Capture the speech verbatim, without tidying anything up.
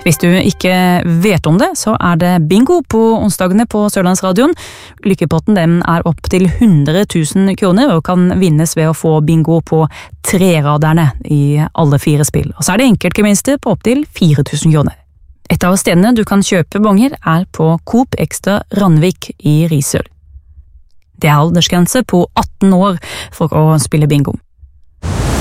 Hvis du ikke vet om det, så er det bingo på onsdagene på Sørlandsradioen. Lykkepotten den er opp til hundre tusen kroner og kan vinnes ved å få bingo på treraderne i alle fire spill. Og så er det enkeltgevinster på opp til fire tusen kroner. Et av stedene du kan kjøpe bonger er på Coop Extra Randvik i Risør. Det er aldersgrense på atten år for å spille bingo.